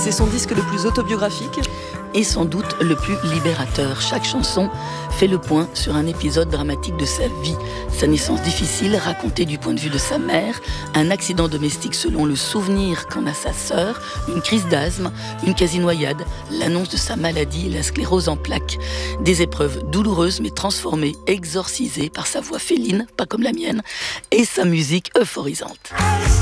C'est son disque le plus autobiographique et sans doute le plus libérateur. Chaque chanson fait le point sur un épisode dramatique de sa vie. Sa naissance difficile, racontée du point de vue de sa mère, un accident domestique selon le souvenir qu'en a sa sœur, une crise d'asthme, une quasi-noyade, l'annonce de sa maladie, la sclérose en plaques. Des épreuves douloureuses mais transformées, exorcisées par sa voix féline, pas comme la mienne, et sa musique euphorisante.